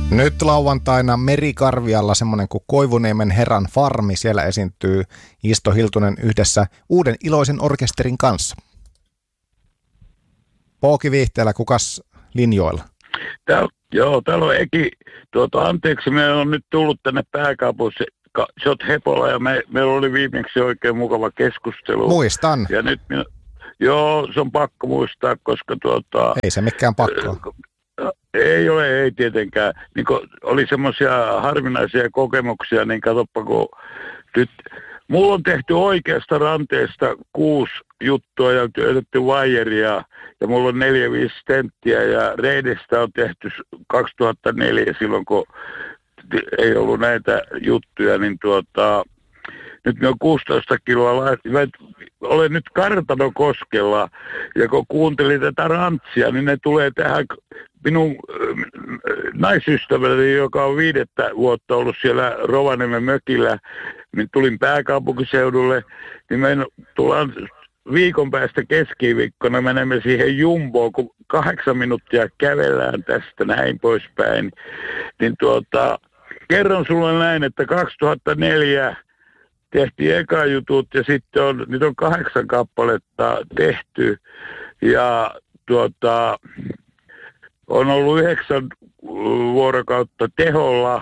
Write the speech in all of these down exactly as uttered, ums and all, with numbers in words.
Nyt lauantaina Merikarvialla semmoinen kuin Koivuniemen herran farmi. Siellä esiintyy Isto Hiltunen yhdessä Uuden iloisen orkesterin kanssa. Pooki Viihteellä, kukas linjoilla? Täällä, joo, täällä on Eki. Tuota, anteeksi, me on nyt tullut tänne pääkaupunkiin. Sä oot Hepola ja me, meillä oli viimeksi oikein mukava keskustelu. Muistan. Ja nyt minä, joo, se on pakko muistaa, koska tuota... Ei se mikään pakko. Ei ole, ei tietenkään. Niin oli semmoisia harvinaisia kokemuksia, niin katsoppa, kun nyt mulla on tehty oikeasta ranteesta kuusi juttua ja työtetty vaijeria ja mulla on neljä viisi stenttiä ja reidestä on tehty kaksituhattaneljä silloin, kun ei ollut näitä juttuja, niin tuota, nyt me on kuusitoista kiloa laitettu. Olen nyt Kartanokoskella ja kun kuuntelin tätä rantsia, niin ne tulee tähän minun naisystävälleni, joka on viidettä vuotta ollut siellä Rovaniemen mökillä, niin tulin pääkaupunkiseudulle, niin me tullaan viikon päästä keskiviikkona, menemme siihen Jumboon, kun kahdeksan minuuttia kävellään tästä näin poispäin, niin tuota, kerron sulle näin, että kaksituhattaneljä tehtiin eka jutut ja sitten on, nyt on kahdeksan kappaletta tehty ja tuota, on ollut yhdeksän vuorokautta teholla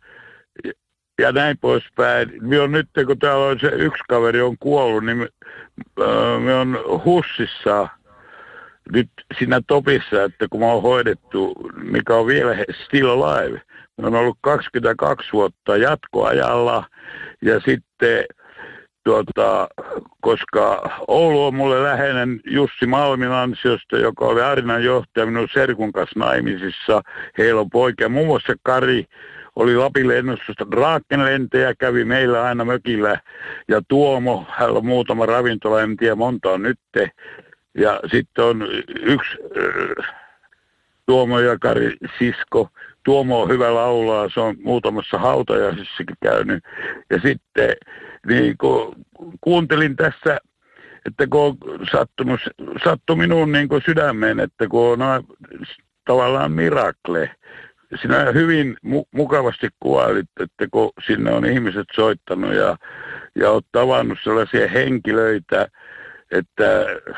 ja näin poispäin. Me on nyt, kun täällä on se yksi kaveri on kuollut, niin me, me on Hussissa nyt siinä topissa, että kun mä oon hoidettu, mikä on vielä still alive, mä on ollut kaksikymmentäkaksi vuotta jatkoajalla ja sitten tuota, koska Oulu on mulle läheinen Jussi Malmin ansiosta, joka oli Arinan johtaja minun serkun kanssa naimisissa. Heillä on poikia. Muun muassa Kari oli Lapin lennostosta Drakenlentäjä, kävi meillä aina mökillä. Ja Tuomo, hänellä on muutama ravintola, en tiedä monta on nyt. Ja sitten on yksi äh, Tuomo ja Kari sisko. Tuomo on hyvä laulaa, se on muutamassa hautajaisissakin käynyt. Ja sitten niin kun kuuntelin tässä, että kun on sattunut, sattui minun niin kun sydämeen, että kun on tavallaan miracle. Sinä hyvin mu- mukavasti kuvailit, että kun sinne on ihmiset soittanut ja, ja olet tavannut sellaisia henkilöitä, että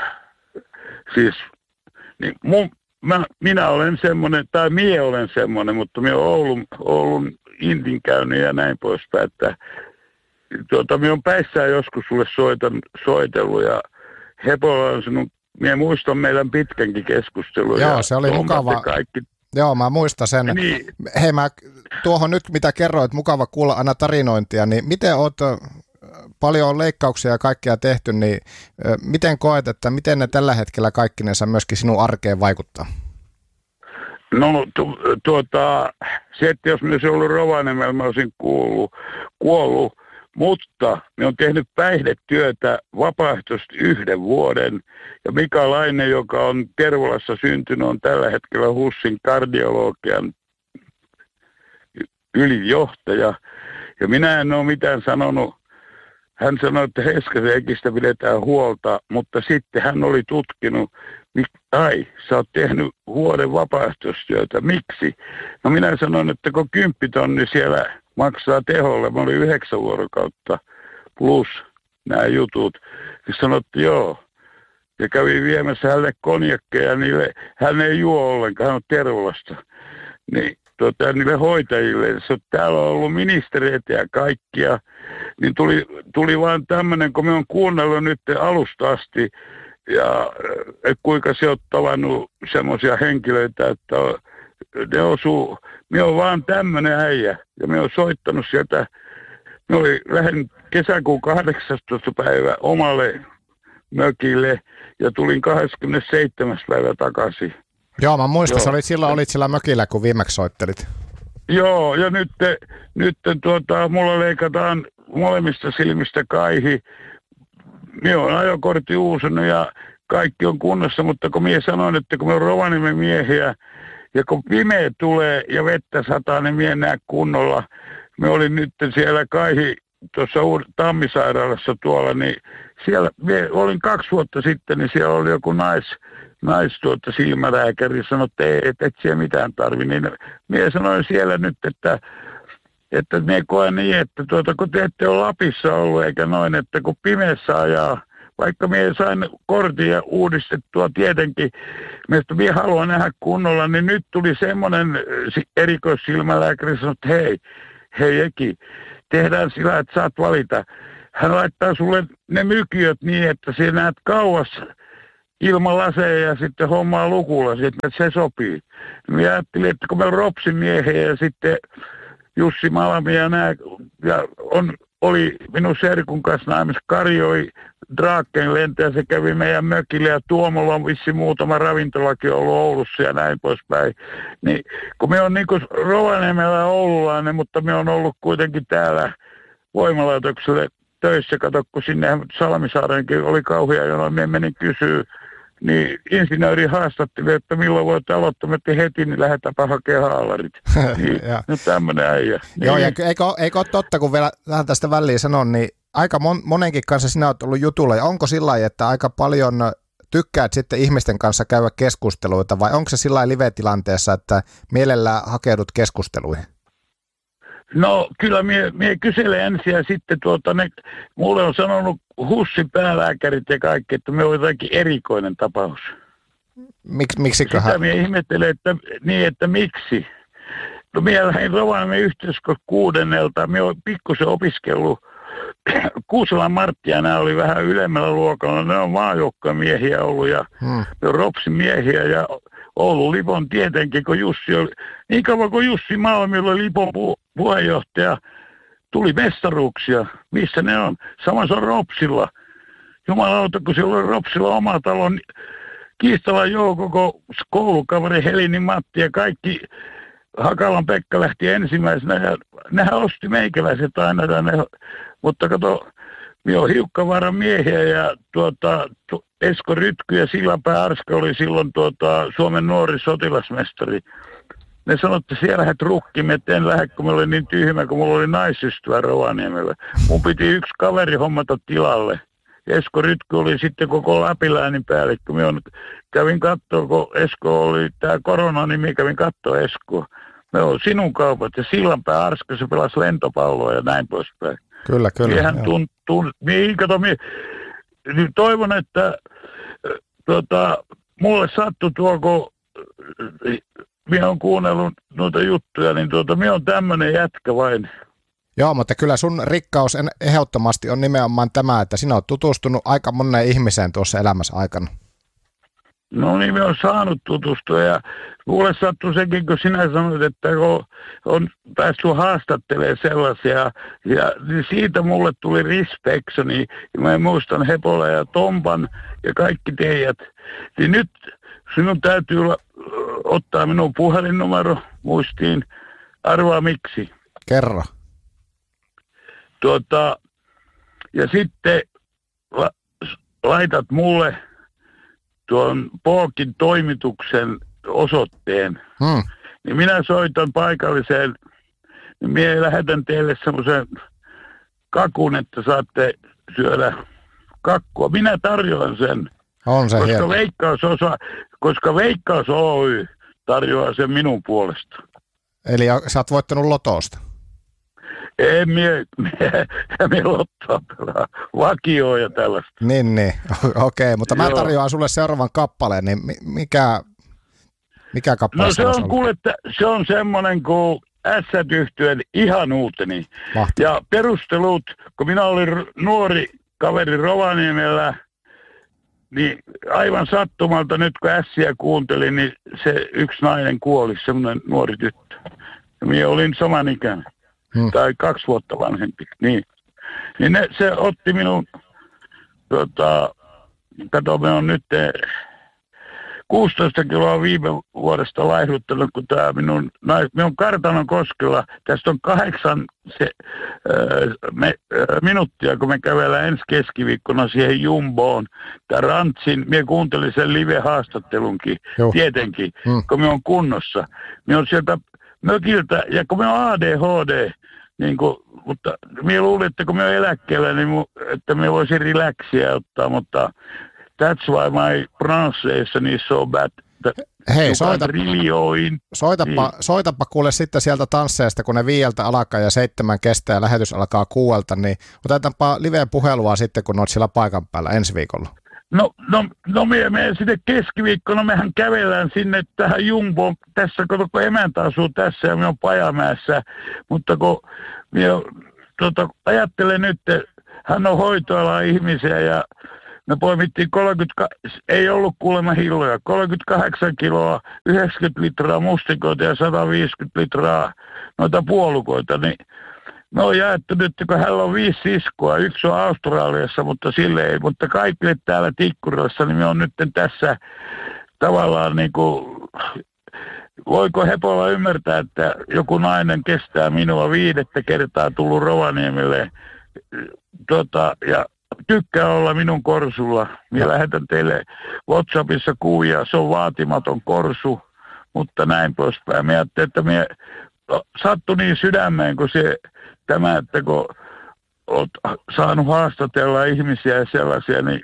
siis niin mun, mä, minä olen semmoinen, tai mie olen semmoinen, mutta minä olen Oulun, Oulun Intin käynyt ja näin poispäin, että tuota, minä olen päissään joskus sulle soitan, soitellut ja Hepola on sinun, minä muistan meidän pitkänkin keskustelun. Joo, se oli mukava. Kaikki. Joo, mä muistan sen. Niin. Hei, mä tuohon nyt, mitä kerroit, mukava kuulla aina tarinointia, niin miten oot, paljon on leikkauksia ja kaikkea tehty, niin miten koet, että miten ne tällä hetkellä kaikkinensa myöskin sinun arkeen vaikuttaa? No tu, tuota, se, että jos minä olisin ollut Rovaniemellä, mä olisin kuullut, kuollut, mutta minä olen tehnyt päihdetyötä vapaaehtoisesti yhden vuoden. Ja Mika Laine, joka on Tervolassa syntynyt, on tällä hetkellä Hussin kardiologian ylijohtaja. Ja minä en ole mitään sanonut. Hän sanoi, että Heskasen Ekistä pidetään huolta, mutta sitten hän oli tutkinut, ai, sä oot tehnyt vuoden vapaaehtoistyötä, miksi? No minä sanoin, että kun kymppitonni siellä maksaa teholle, mä olin yhdeksän vuorokautta plus nämä jutut. Ja sanoi, että joo. Ja kävi viemässä hänelle konjakkeja, niille, hän ei juo ollenkaan, hän on Tervolasta. Niin tuota, niille hoitajille, että täällä on ollut ministereitä ja kaikkia, niin tuli, tuli vaan tämmöinen, kun me on kuunnellut nyt alusta asti, ja et kuinka se on tavannut semmoisia henkilöitä, että ne osuu, me on vaan tämmöinen äijä, ja me on soittanut sieltä, me oli lähden kesäkuun kahdeksastoista päivä omalle mökille, ja tulin kahdeskymmenesseitsemäs päivä takaisin. Joo, mä muistan, Joo. Olit silloin olit sillä mökillä, kun viimeksi soittelit. Joo, ja nyt, nyt tuota, mulla leikataan molemmista silmistä kaihi. Minä olen ajokortti uusinut ja kaikki on kunnossa, mutta kun minä sanoin, että kun me on Rovaniemen miehiä, ja kun pimeä tulee ja vettä sataa, niin minä en näe kunnolla. Me olin nyt siellä kaihi tuossa Tammisairaalassa tuolla, niin siellä, minä olin kaksi vuotta sitten, niin siellä oli joku nais, nais tuota silmälääkäri sanoi, että ei, et, et siellä mitään tarvi. Niin minä sanoin siellä nyt, että että minä koen niin, että tuota, kun te ette ole Lapissa ollut eikä noin, että kun pimeässä ajaa, vaikka minä sain kortin uudistettua tietenkin, että minä haluan nähdä kunnolla, niin nyt tuli semmoinen erikoissilmälääkäri, sanoi, että hei, hei Eki, tehdään sillä, että saat valita. Hän laittaa sulle ne mykiöt niin, että sinä näet kauas ilman laseja ja sitten hommaa lukulla, että se sopii. Minä ajattelin, että kun me on Ropsin miehiä ja sitten Jussi Malmi ja nämä, ja on, oli minun serkun kanssa naimissa, karjoi Draakkeen lentäjä, se kävi meidän mökille ja Tuomolla on vissi muutama ravintolakin ollut Oulussa ja näin poispäin. Niin, kun me on niin kuin Rovaniemellä oululainen, mutta me on ollut kuitenkin täällä voimalaitokselle töissä, kato kun sinne Salmisaarenkin oli kauhea, jolloin me menin kysyä, niin insinööri haastatteli, että milloin voit aloittaa, että heti, niin lähdetäänpä hakemaan haalarit. Niin, no tämmöinen äijä. Joo, niin, ja eikö, eikö ole totta, kun vielä vähän tästä väliin sanon, niin aika mon, monenkin kanssa sinä olet ollut jutulla, ja onko sillä lailla, että aika paljon tykkäät sitten ihmisten kanssa käydä keskusteluita, vai onko se sillä lailla live-tilanteessa, että mielellään hakeudut keskusteluihin? No kyllä mie, mie kyselen ensin ja sitten tuota ne, mulle on sanonut Hussin päälääkärit ja kaikki, että me on jotenkin erikoinen tapaus. Miks, miksiköhän? Sitä mie ihmettelen, että niin, että miksi. No mie lähdin Rovaniemen yhteiskoulusta kuudennelta, mie olen pikkusen opiskellut. Kuuselan Martti ja nämä oli vähän ylemmällä luokalla, ne on maajoukkojen miehiä ollut ja hmm. ne on Ropsin miehiä ja Oulun Lipon tietenkin, kun Jussi oli, niin kauan kuin Jussi Malmilla oli Lipon pu- puheenjohtaja, tuli mestaruuksia. Missä ne on? Samassa on Ropsilla. Jumalauta, kun siellä on Ropsilla oma talon, Kiistalan Jouko, kun koulukaveri Helini Matti ja kaikki, Hakalan Pekka lähti ensimmäisenä ja nehän osti meikäläiset aina tänne, mutta kato, minä olen Hiukkavaaran miehiä ja tuota, Esko Rytky ja Sillanpää Arska oli silloin tuota, Suomen nuori sotilasmestari. Ne sanoivat, että siellä lähdet rukkiin, että en lähde, kun minulla oli niin tyhmä, kun minulla oli naisystävä Rovaniemellä. Mun piti yksi kaveri hommata tilalle. Esko Rytky oli sitten koko Läpiläänin päällikkö. Minä kävin katsoa, kun Esko oli tämä korona, niin minä kävin katsoa Eskoa. Me on sinun kaupat ja Sillanpää Arska, se pelasi lentopalloa ja näin poispäin. Kyllä, kyllä. Miehän tunt, tunt, niin, kato, mie, niin toivon, että tota, mulle sattui tuo, kun minä olen kuunnellut noita juttuja, niin tuota, minä olen tämmöinen jätkä vain. Joo, mutta kyllä sun rikkaus ehdottomasti on nimenomaan tämä, että sinä olet tutustunut aika moneen ihmiseen tuossa elämässä aikana. No niin, minä olen saanut tutustua ja mulle sattui sekin, kun sinä sanoit, että kun on päässyt haastattelemaan sellaisia, ja niin siitä mulle tuli respektsoni, ja mä muistan Hepola ja Tompan ja kaikki teijät, niin nyt sinun täytyy olla, ottaa minun puhelinnumero muistiin, arvaa miksi. Kerro. Tuota, ja sitten la, laitat mulle tuon Pookin toimituksen osoitteen, hmm. niin minä soitan paikalliseen, niin minä lähetän teille semmoisen kakun, että saatte syödä kakkua. Minä tarjoan sen, on se koska, Veikkaus osa, koska Veikkaus Oy tarjoaa sen minun puolesta. Eli sä oot voittanut lotosta? En mie, mie, mie lottoa pelaa, vakioa ja tällaista. Niin, niin. okei, okay, mutta mä tarjoan sulle seuraavan kappaleen, niin mikä, mikä kappale no, se on? on kuule, että se on semmoinen kuin S-yhtyeen ihan uuteni. Mahtavaa. Ja perustelut, kun minä olin nuori kaveri Rovaniemellä, niin aivan sattumalta nyt kun ässiä kuuntelin, niin se yksi nainen kuoli, semmoinen nuori tyttö. Ja minä olin samanikäinen. Hmm. Tai kaksi vuotta vanhempi, niin. Niin ne, se otti minun, tota, kato, me on nyt kuusitoista kiloa viime vuodesta laihduttanut, kun tämä minun, me on Kartanon koskella, tästä on kahdeksan se, ää, me, ää, minuuttia, kun me kävellään ensi keskiviikkona siihen Jumboon. Tämä Rantsin, minä kuuntelin sen live-haastattelunkin, Joo. tietenkin, hmm. kun me on kunnossa. Me on sieltä mökiltä, ja kun me on A D H D, niin kuin, mutta minä luulin, että kun me on eläkkeellä, niin mu, että me voisin relaxia ottaa, mutta That's why my pronunciation is so bad. Hei, soita, soitapa, niin. soitapa kuule sitten sieltä tansseista, kun ne viieltä alkaa ja seitsemän kestää ja lähetys alkaa kuuelta, niin otetaanpa live-puhelua sitten, kun olet siellä paikan päällä ensi viikolla. No, no, no me menen sitten keskiviikkona, mehän kävellään sinne tähän Jumboon, tässä kun emäntä asuu tässä ja me on Pajamäessä, mutta kun minä tota, ajattelen nyt, hän on hoitoalan ihmisiä ja me poimittiin kolmekymmentä, ei ollut kuulemma hilloja, kolmekymmentäkahdeksan kiloa, yhdeksänkymmentä litraa mustikoita ja sata viisikymmentä litraa noita puolukoita, niin me on jaettu nyt, kun hänellä on viisi siskoa, yksi on Australiassa, mutta sille ei, mutta kaikille täällä Tikkurilassa, niin me on nyt tässä tavallaan niin kuin, voiko Hepola ymmärtää, että joku nainen kestää minua viidettä kertaa tullut Rovaniemelle, tota, ja tykkää olla minun korsulla. Minä lähetän teille WhatsAppissa kuvia, se on vaatimaton korsu, mutta näin poispäin. Minä ajattelin, että minä sattui niin sydämeen, kun se, tämä, että kun olet saanut haastatella ihmisiä ja sellaisia, niin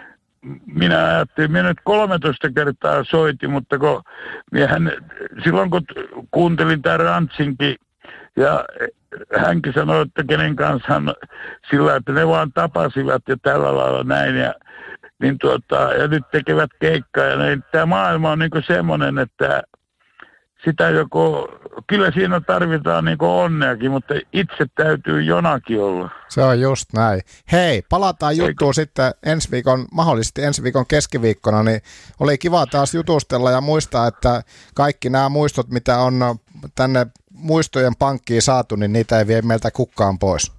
minä ajattelin, minä nyt kolmetoista kertaa soitin, mutta kun miehän, silloin kun kuuntelin tämän Rantsinkin, ja hänkin sanoi, että kenen kanssa hän sillä, että ne vaan tapasivat ja tällä lailla näin. Ja, niin tuota, ja nyt tekevät keikkaa. Ja niin, tämä maailma on niin semmoinen, että sitä joko, kyllä siinä tarvitaan niin onneakin, mutta itse täytyy jonakin olla. Se on just näin. Hei, palataan juttuun Eikö? sitten ensi viikon, mahdollisesti ensi viikon keskiviikkona, niin oli kiva taas jutustella ja muistaa, että kaikki nämä muistot, mitä on tänne muistojen pankkiin saatu, niin niitä ei vie meiltä kukaan pois.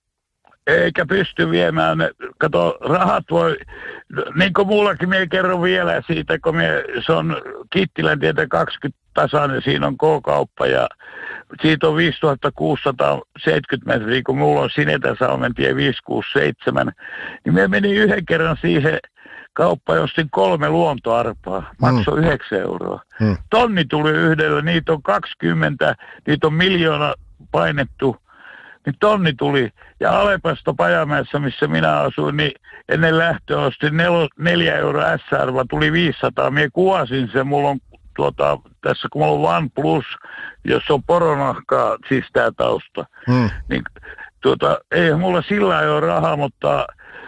Eikä pysty viemään. Kato, rahat voi, niin kuin mullakin, minä kerron vielä siitä, kun minä, se on Kittilän tietä kaksikymmentä tasainen, siinä on K-kauppa ja siitä on viisituhatta kuusisataaseitsemänkymmentä metriä, kun mulla on Sinetäsalmen tie viisi kuusi seitsemän, niin minä menin yhden kerran siihen kauppaan, jostin kolme luontoarpaa, maksoi mm. yhdeksän euroa. Mm. Tonni tuli yhdellä, niitä on kaksikymmentä, niitä on miljoona painettu, niin tonni tuli. Ja Alepasta Pajamäessä, missä minä asuin, niin ennen lähtöä ostin nel, neljä euroa S-arva, tuli viisisataa. Minä kuvasin sen, mulla on tuota, tässä kun mulla on OnePlus, jossa on poronahkaa, siis tää tausta. Mm. Niin tuota, ei mulla sillä ei ole rahaa, mutta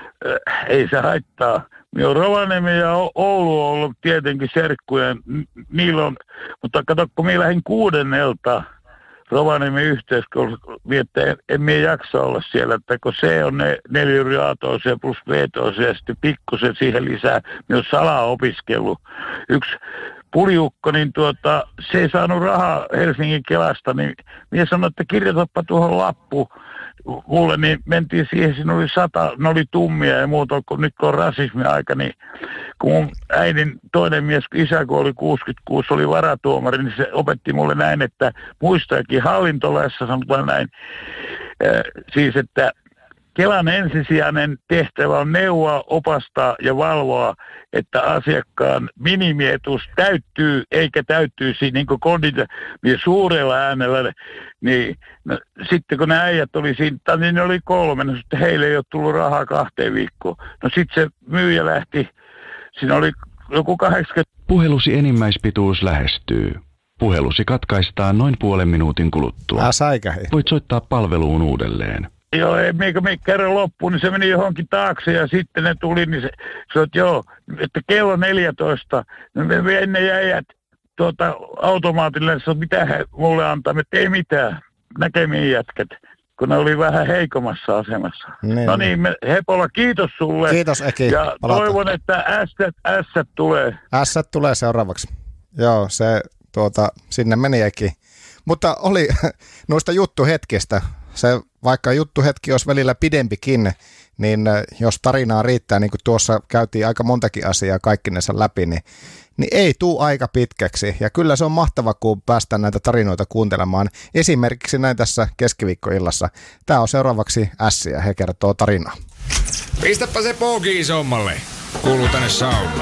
äh, ei se haittaa. Minä on Rovaniemi ja Oulu on ollut tietenkin serkkuja, niillä on, mutta kato, kun minä lähdin kuudennelta Rovaniemen yhteiskoulussa, että en, en minä jaksa olla siellä, että kun se on ne neljäriaatoisia plus veetoisia ja sitten pikkusen siihen lisää, minä olen salaa opiskellut. Yksi puliukko, niin tuota, se ei saanut rahaa Helsingin Kelasta, niin minä sanoin, että kirjoitapa tuohon lappu mulle, niin mentiin siihen, siinä oli sata, ne oli tummia ja muuta, kun nyt kun on rasismi-aika, niin kun mun äidin toinen mies, isä kun oli kuusikymmentäkuusi, oli varatuomari, niin se opetti mulle näin, että muistaakin hallintolaissa sanotaan näin, äh, siis että Kelan ensisijainen tehtävä on neuvoa, opastaa ja valvoa, että asiakkaan minimietus täyttyy, eikä täyttyisi niin kuin kondita, niin suurella äänellä. Niin, no, sitten kun ne äijät oli siinä, niin ne oli kolme, no sitten heille ei ole tullut rahaa kahteen viikkoon. No sitten se myyjä lähti, siinä oli joku kahdeksankymmentä. Puhelusi enimmäispituus lähestyy. Puhelusi katkaistaan noin puolen minuutin kuluttua. Säikähi. Voit soittaa palveluun uudelleen. Joo, mikä me kerran loppuun, niin se meni johonkin taakse ja sitten ne tuli, niin se sanoi, että joo, että kello neljätoista, niin me ennen jäijät tuota, automaatille, että mitä he mulle antaa, että ei mitään, näkemiin jätkät, kun ne oli vähän heikommassa asemassa. Niin. No niin, me, Hepola, kiitos sulle. Kiitos Eki. Ja palataan. Toivon, että ässät, ässät tulee. Ässät tulee seuraavaksi. Joo, se tuota, sinne meni Eki. Mutta oli noista juttuhetkistä. Se, vaikka juttuhetki olisi välillä pidempikin, niin jos tarinaa riittää, niin kuin tuossa käytiin aika montakin asiaa kaikkinensa läpi, niin, niin ei tuu aika pitkäksi. Ja kyllä se on mahtava, kun päästään näitä tarinoita kuuntelemaan. Esimerkiksi näin tässä keskiviikkoillassa. Tämä on seuraavaksi Ässi ja he kertoo tarinaa. Pistäpä se pookii sommalle. Kuuluu tänne saunaan.